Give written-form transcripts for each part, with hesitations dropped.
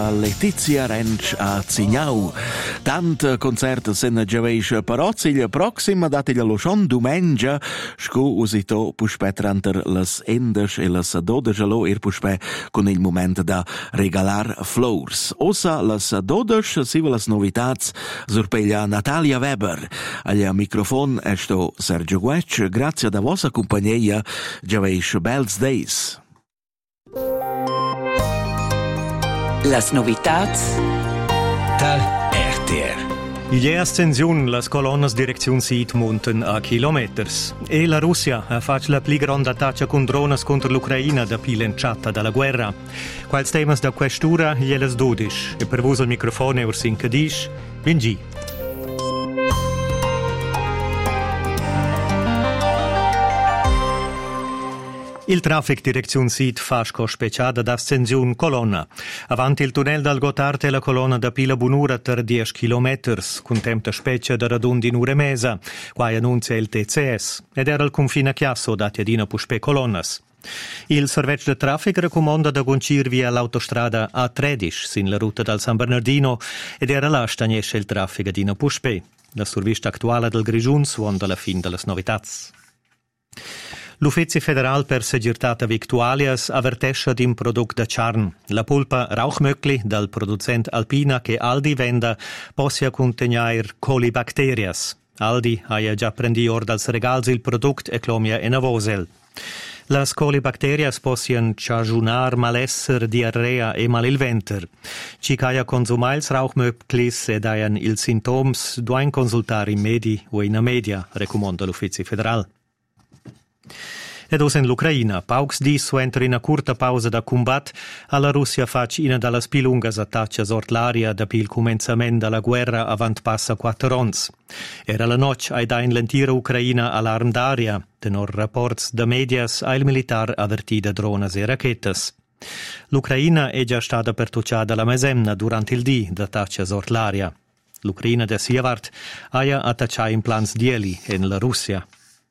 Letizia Rensch a Zignau. Tant concert sen giaveisch paroziglia proxima datiglia lo schon dumengia scu usito puspe tranter las endes e las 12 lo puspe con il moment da regalar flowers. Ossa las 12 siva las novitats surpeglia Natalia Weber. Aglia microfon esto Sergio Guec. Grazie da vostra compagnia. Giaveisch Bells Days. Las novitats tal RTR. Il è ascensione las colonnas direzione Sid monten a chilometers. E la Russia ha fatto la più grande attacca con drones contro l'Ucraina da pilenciata dalla guerra. Quals temas da questura glielas 12. E per voi il microfono Ursin Kadish, Benji. Il traffic direzione Sid fasco speciata d'ascensione colonna. Avanti il tunnel dal Gotthard e la colonna da pila bunura ter 10 km, con tempo specie da radun di un'ora e mesa, qua annuncia il TCS, ed era il confine a chiasso da Tiadina puspe colonnas. Il servizio di traffico raccomanda da goncir via l'autostrada A13 sin la ruta dal San Bernardino ed era là stagnesce il traffico di puspe. La survista attuale del Grigiun suona alla fine delle novità. L'Ufficio federal per Segurtata Victualias avvertesce di un prodotto da charn. La pulpa Rauchmöckli dal producente Alpina che Aldi venda possa contenere colibacterias. Aldi ha già prendi or dals regals il prodotto e clomia in avosel. Las colibacterias possono cagiunar malesser, diarrea e malilventer. Ci caia consumais Rauchmöcklis ed hayan il sintoms duain consultare in medi o in media, recomanda l'Ufficio federal. Ed os in l'Ucraina, paucs dis suenter in a curta pausa da combat, alla Russia fac ina dallas pi lungas attaccias ort l'aria da pil començament dalla guerra avant passa 4 ons. Era la noc ai da in l'entira Ucraina alarm d'aria, tenor rapports da medias ai il militar avvertida drones e rachetas. L'Ucraina è già stata pertucciata la mesemna durante il dì d'attaccias ort l'aria. L'Ucraina da Sievart aia attaccia in plans dieli in la Russia.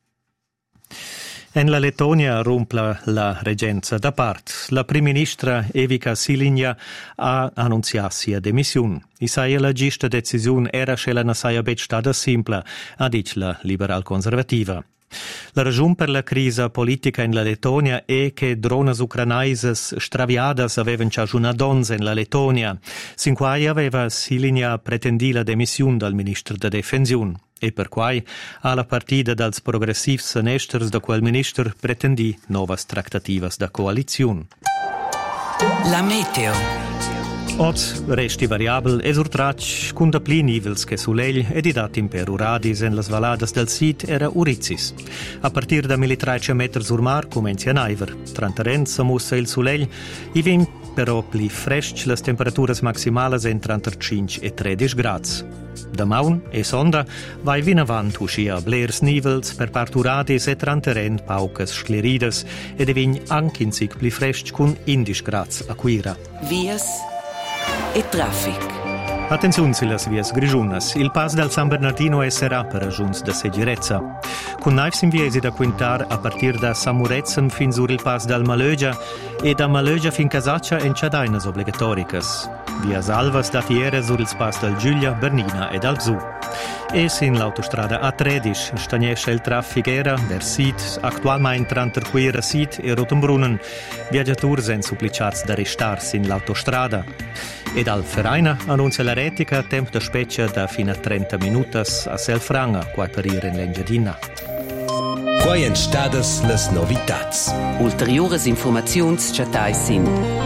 En la Lettonia rompla la regenza da part. La prim ministra Evika Silinja ha annunziato sia demissione. I saia la gista decisione era scella na saia bet stada simpla, ha dit la liberal conservativa. La ragione per la crisi politica in la Lettonia è che drones ucranaises straviadas avevano cagiunat dons in la Lettonia, sin quai aveva Silinja pretendi la demissione dal ministro de Defensione. E per quai alla partida dals progressivs senesters da quel minister pretendi novas tractativas da coalizione. La meteo. Oz resti variabel e surtrac cun da pli nivels che sulegl ed i dat imperuradis en las valadas del Sid era urizis. A partir da 1300 metri sur mar comencia naiver. Trantarent samussa il sulegl, i vin però pli fresc las temperaturas maximales en 35 e 13 grads. Da maun e sonda vai vin avant uscia blers nivels per parturadis e trantarent paucas scleridas ed e vin anchinsig pli fresc cun 11 grads a quira. Vias e traffic. Attenzione sulle vias grigiunas. Il pass dal San Bernardino sarà per raggiunts da segirezza. Con naifs inviesi da quintar a partir da Samurezen fin sur il pass dal Malögia e da Malögia fin Casaccia en ciadainas obligatoricas. Vias Alvas da Tiere sur il pass dal Giulia, Bernina ed al Zu. E sin l'autostrada A13 stagnesce il traffico era vers Sid, actualmente tranter Quira Sid e Rotenbrunnen. Viaggiatori sen supplicats da restar sin l'autostrada. Ed al Ferraina annuncia la retica tempo da specie da fino a 30 minutas a Selfranga, qua per ir in l'Engiadina. Quai en stadas las novitats. Ulteriores informazions chatais in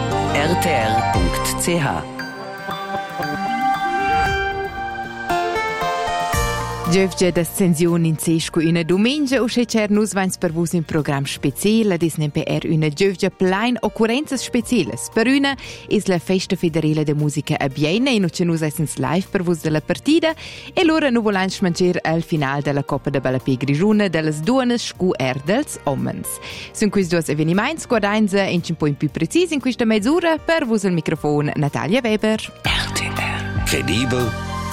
rtr.ch. Giövgia d'ascensione in Sesco una domenica o c'è nus vans per vos un programma speciale dis NPR una giövgia plein occurrences speciales. Per una is la festa federale de musica a Biena e c'è nus essens live per vos della partita e l'ora nu volanch mancer al final della Coppa de Ballapé Grigiuna delles duones scu dels omens. Sun quis dos eveniments guardainza in un po' più precis in questa mezz'ora per vos al microfono Natalia Weber. RTR. Credibel,